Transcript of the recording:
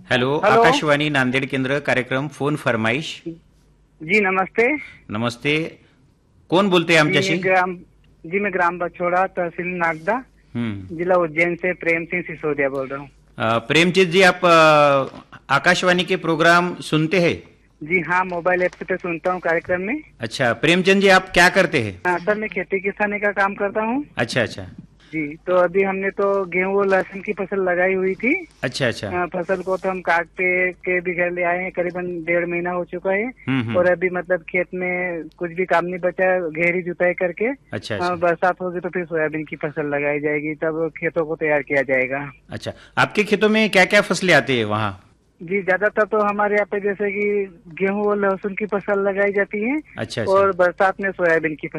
Hello, hello. Akashvani Nanded केंद्र कार्यक्रम phone फरमाइश. जी नमस्ते। नमस्ते. कोण बोलते हैं जी आमच्याशी? मैं ग्राम बछोड़ा तहसील नागदा हम्म. जिला उज्जैन से प्रेम सिंह सिसोदिया बोल रहा हूँ। प्रेमजीत जी, आप आकाशवाणी के प्रोग्राम सुनते हैं? जी हाँ, मोबाइल ऐप से तो सुनता हूँ कार्यक्रम में। अच्छा, प्रेमचंद जी, आप क्या करते हैं? हाँ सर, मैं खेती किसानी का काम करता हूँ। अच्छा अच्छा. जी, तो अभी हमने तो गेहूं और लहसुन की फसल लगाई हुई थी। अच्छा अच्छा. फसल को तो हम काट के भी घर ले आए हैं, करीबन 1.5 महीना हो चुका है। और हम्म. अभी मतलब खेत में कुछ भी काम नहीं बचा है, गहरी जुताई करके अच्छा अच्छा. बरसात होगी तो फिर सोयाबीन की फसल लगाई जाएगी, तब खेतों को तैयार किया जाएगा। अच्छा, आपके खेतों में क्या क्या फसलें आती है वहाँ? जी, ज्यादातर तो हमारे यहाँ पे जैसे कि गेहूं और लहसुन की फसल लगाई जाती है अच्छा अच्छा. और बरसात में सोयाबीन की फसल